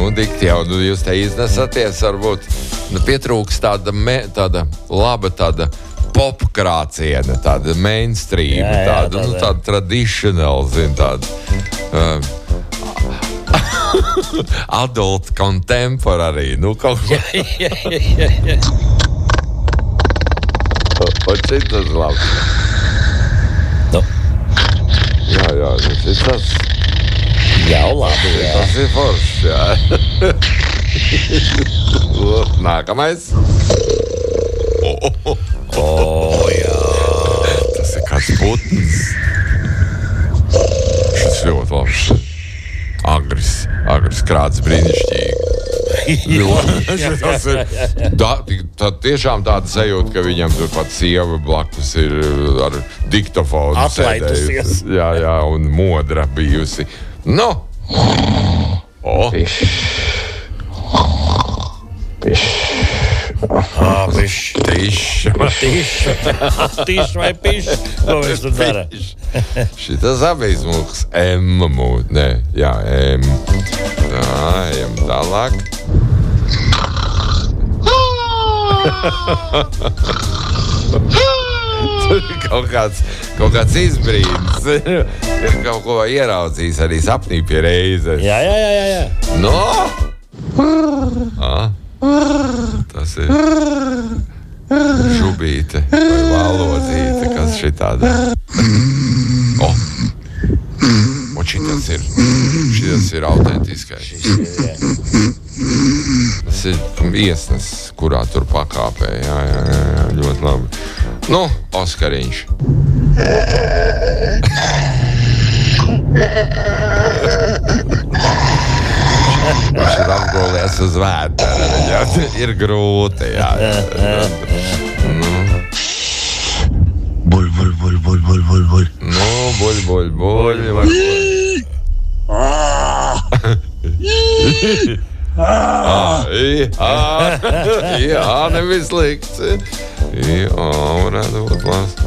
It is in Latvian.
dikti jau, jūs te iznesaties, varbūt pietrūks tāda laba tāda popkrāciena, tāda mainstream, tāda traditional, tāda adult contemporary, kaut ko. Un šitas labs. Jā, šitas. Jau labi, jā. Tas ir foršs, jā. Nākamais. Jā. Tas ir kāds putns. Šis ļoti labs. Agris krāts brīnišķīgi. Tā tiešām tāda sajūta, ka viņam tur pat sieva blakus ir ar diktofonu atlaidusies. Jā, un modra bijusi. Pišs. Tišs vai pišs? Ko viņš tur dara? Šitas apizmūks M. Nē, jā, M. Tā, ejam tālāk. Tur ir kaut kāds izbrīns. Ir kaut ko ieraudzījis arī sapnī pie reizes. Jā. Tas ir šubīte vai valodzīte, kas šitāda. Šitas ir autentiskais. Tas ir viesnes, kurā tur pakāpē. Jā, ļoti labi. Oskariņš. Viņš ir apgolies uz vēdera. Viņam ir grūti, jā. Buļ. Buļ. Jā, nevis slikts. Jā, varētu būt labs.